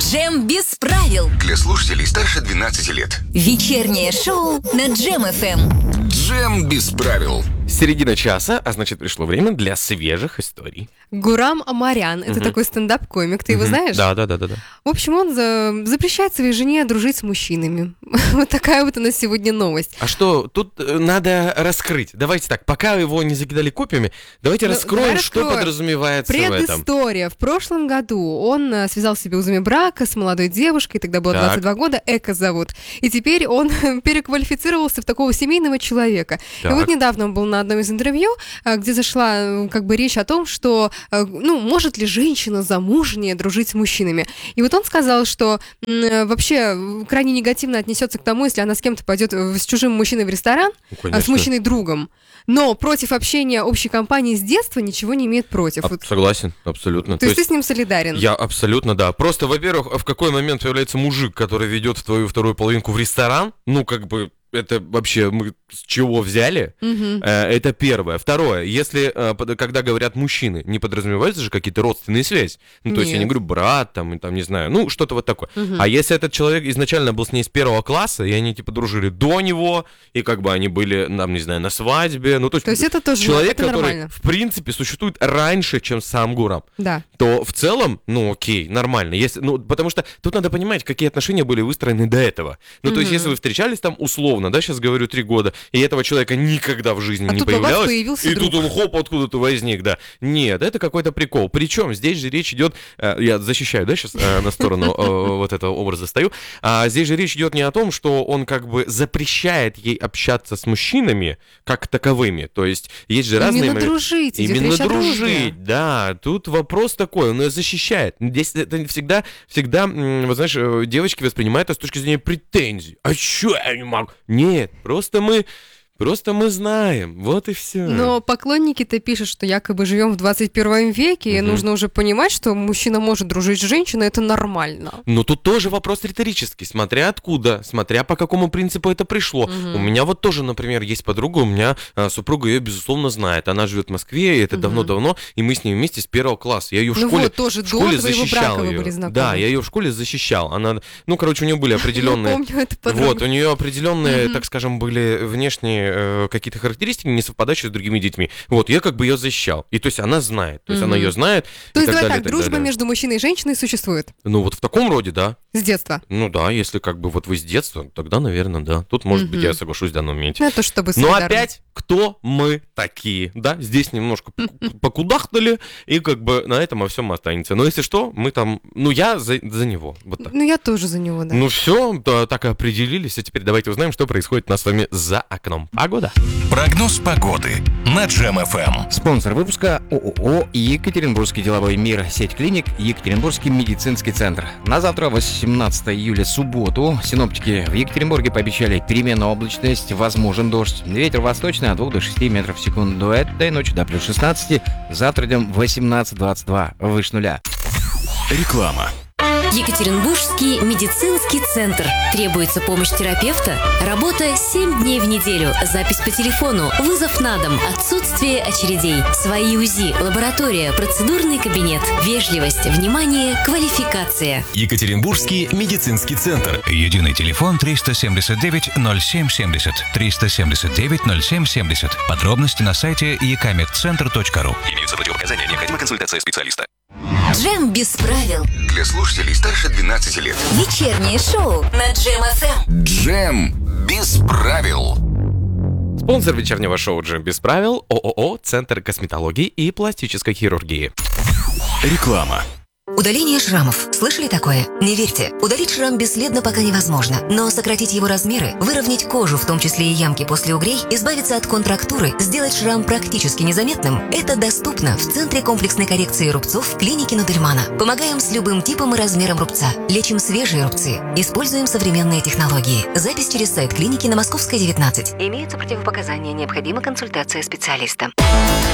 Джем без правил. Для слушателей старше 12 лет. Вечернее шоу на Джем ФМ. Джем без правил. Середина часа, а значит, пришло время для свежих историй. Гурам Амарян, это такой стендап-комик, ты его знаешь? Да. В общем, он запрещает своей жене дружить с мужчинами. Вот такая вот у нас сегодня новость. А что, тут надо раскрыть. Давайте так, пока его не закидали копьями, давайте раскроем, что подразумевается в этом. Предыстория. В прошлом году он связал себе узами брака с молодой девушкой, тогда было 22 года, Эко зовут. И теперь он переквалифицировался в такого семейного человека. Так. И вот недавно он был на одном из интервью, где зашла речь о том, что может ли женщина замужняя дружить с мужчинами. И вот он сказал, что вообще крайне негативно отнесется к тому, если она с кем-то пойдет с чужим мужчиной в ресторан, с мужчиной-другом. Но против общения общей компании с детства ничего не имеет против. Согласен, абсолютно. То есть ты с ним солидарен? Я абсолютно, да. Просто, во-первых, в какой момент появляется мужик, который ведет твою вторую половинку в ресторан? Это вообще мы с чего взяли? Это первое. Второе, если, когда говорят мужчины, не подразумеваются же какие-то родственные связи? То есть я не говорю брат, не знаю, что-то вот такое. А если этот человек изначально был с ней с первого класса, и они дружили до него, и они были, на свадьбе, то есть это тоже человек, это который, нормально. в принципе, существует раньше, чем сам Гурам, да. То в целом, окей, нормально. Потому что тут надо понимать, какие отношения были выстроены до этого. То есть если вы встречались там условно, сейчас говорю 3 года, и этого человека никогда в жизни не появлялось, и друг. тут он откуда-то возник, да. Нет, это какой-то прикол. Причем здесь же речь идет, я защищаю, сейчас на сторону вот этого образа стою, здесь же речь идет не о том, что он запрещает ей общаться с мужчинами как таковыми, то есть есть же разные... Именно дружить, именно дружить, да. Тут вопрос такой, он ее защищает. Здесь это всегда, вот знаешь, девочки воспринимают это с точки зрения претензий. А что я не могу? Нет, просто мы знаем, вот и все. Но поклонники-то пишут, что якобы живем в 21 веке, и нужно уже понимать, что мужчина может дружить с женщиной, это нормально. Но тут тоже вопрос риторический, смотря откуда, смотря по какому принципу это пришло. У меня вот тоже, например, есть подруга, у меня супруга ее, безусловно, знает. Она живет в Москве, и это давно-давно, и мы с ней вместе с 1 класса. Я ее в школе защищал. Да, я ее в школе защищал. Она, у нее были определенные... Я помню эту подругу. Вот, у нее определенные, так скажем, были внешние какие-то характеристики, не совпадающие с другими детьми. Вот, я ее защищал. И то есть она знает, то есть она ее знает. То есть, давай так, дружба между мужчиной и женщиной существует? Вот в таком роде, да. С детства? Да, если вы с детства, тогда, наверное, да. Тут, может быть, я соглашусь в данном моменте. Это чтобы Но опять, кто мы такие, да? Здесь немножко покудахтали, и на этом во всем останется. Но если что, мы там, я за него. Вот так. Я тоже за него, да. Все, так и определились, а теперь давайте узнаем, что происходит у нас с вами за окном. Погода. Прогноз погоды на Джем ФМ. Спонсор выпуска ООО «Екатеринбургский деловой мир», сеть клиник «Екатеринбургский медицинский центр». На завтра, 18 июля, субботу, синоптики в Екатеринбурге пообещали переменную облачность, возможен дождь. Ветер восточный от 2 до 6 метров в секунду. Этой ночью до плюс 16. Завтра днем 18-22, выше нуля. Реклама. Екатеринбургский медицинский центр. Требуется помощь терапевта? Работа 7 дней в неделю. Запись по телефону. Вызов на дом. Отсутствие очередей. Свои УЗИ. Лаборатория. Процедурный кабинет. Вежливость. Внимание. Квалификация. Екатеринбургский медицинский центр. Единый телефон 379-0770. 379-0770. Подробности на сайте ekamedcenter.ru. Имеются противопоказания. Необходима консультация специалиста. Джем без правил. Для слушателей старше 12 лет. Вечернее шоу на Джем ФМ. Джем без правил. Спонсор вечернего шоу «Джем без правил» ООО «Центр косметологии и пластической хирургии». Реклама. Удаление шрамов. Слышали такое? Не верьте. Удалить шрам бесследно пока невозможно. Но сократить его размеры, выровнять кожу, в том числе и ямки после угрей, избавиться от контрактуры, сделать шрам практически незаметным – это доступно в Центре комплексной коррекции рубцов клиники Нудельмана. Помогаем с любым типом и размером рубца. Лечим свежие рубцы. Используем современные технологии. Запись через сайт клиники на Московской, 19. Имеются противопоказания. Необходима консультация специалиста.